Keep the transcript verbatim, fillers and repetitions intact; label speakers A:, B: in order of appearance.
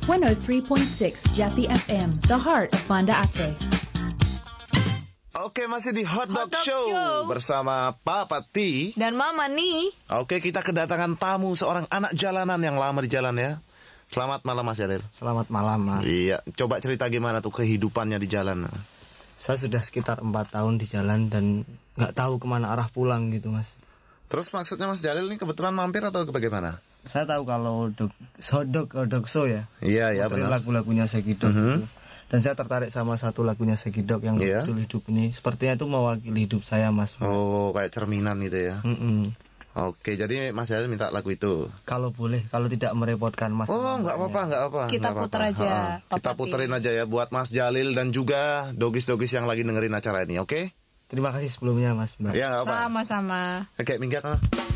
A: seratus tiga koma enam Jati F M, the heart of Banda Aceh.
B: Oke, masih di Hot Dog,
C: Hot Dog
B: Show,
C: Show
B: bersama Papa T
C: dan Mama nih.
B: Oke, kita kedatangan tamu, seorang anak jalanan yang lama di jalan ya. Selamat malam Mas Jalil.
D: Selamat malam Mas.
B: Iya, coba cerita gimana tuh kehidupannya di jalan.
D: Saya sudah sekitar empat tahun di jalan dan nggak tahu kemana arah pulang gitu Mas.
B: Terus maksudnya Mas Jalil ini kebetulan mampir atau bagaimana?
D: Saya tahu kalau dog, Sodok Dogso ya.
B: Iya ya, benar.
D: Lagu-lagunya Segidok.
B: Mm-hmm.
D: Gitu. Dan saya tertarik sama satu lagunya Segidok yang
B: yeah.
D: judul Hidup ini. Sepertinya itu mewakili hidup saya Mas.
B: Oh, kayak cerminan gitu ya.
D: Mm-mm.
B: Oke, jadi Mas Jalil minta lagu itu.
D: Kalau boleh, kalau tidak merepotkan Mas.
B: Oh, nggak apa-apa, nggak apa.
C: Kita
B: nggak
C: puter
B: apa-apa.
C: aja.
B: Ha-ha. Kita puterin aja ya buat Mas Jalil dan juga dogis-dogis yang lagi dengerin acara ini, oke?
D: Terima kasih sebelumnya Mas Mbak.
B: Ya, nggak apa.
C: Sama-sama.
B: Oke, minggat lah.